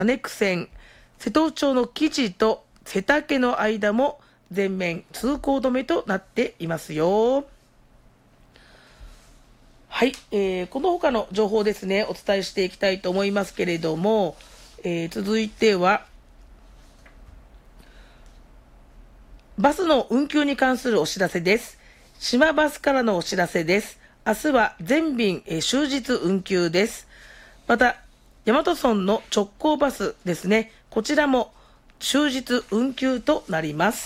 ネク線、瀬戸内町の基地と瀬竹の間も全面通行止めとなっていますよ。はい、この他の情報ですね、お伝えしていきたいと思いますけれども、続いては、バスの運休に関するお知らせです。島バスからのお知らせです。明日は全便、終日運休です。また、大和村の直行バスですね、こちらも終日運休となります。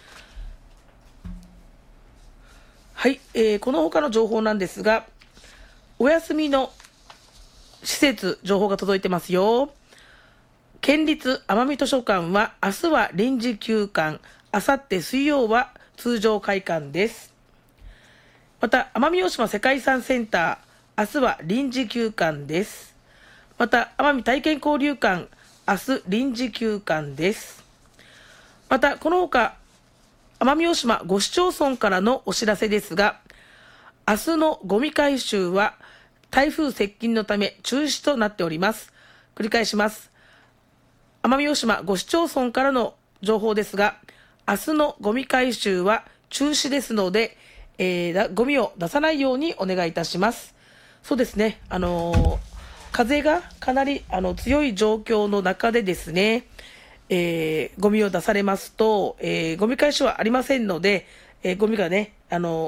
はい、この他の情報なんですが、お休みの施設、情報が届いてますよ。県立奄美図書館は明日は臨時休館、あさって水曜は通常開館です。また、奄美大島世界遺産センター、明日は臨時休館です。また、奄美体験交流館、明日臨時休館です。また、このほか、奄美大島5市町村からのお知らせですが、明日のゴミ回収は台風接近のため中止となっております。繰り返します。奄美大島5市町村からの情報ですが、明日のゴミ回収は中止ですので、ゴミを出さないようにお願いいたします。そうですね、風がかなり強い状況の中でですね、ゴミを出されますと、ゴミ回収はありませんので、ゴミがね、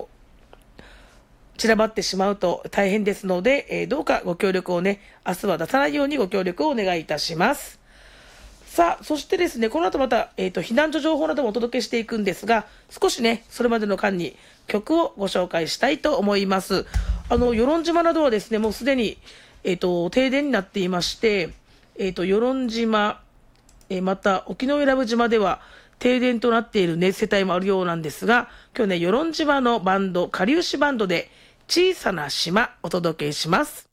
散らばってしまうと大変ですので、どうかご協力をね、明日は出さないようにご協力をお願いいたします。さあ、そしてですね、この後また、避難所情報などもお届けしていくんですが、少しね、それまでの間に曲をご紹介したいと思います。与論島などはですね、もうすでに、停電になっていまして、与論島、また沖永良部島では停電となっている、ね、世帯もあるようなんですが、今日ね、与論島のバンド、かりゆしバンドで小さな島お届けします。